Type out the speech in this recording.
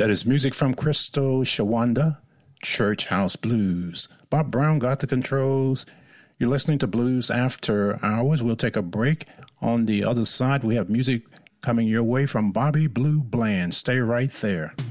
That is music from Crystal Shawanda, Church House Blues. Bob Brown got the controls. You're listening to Blues After Hours. We'll take a break. On the other side, we have music coming your way from Bobby Blue Bland. Stay right there.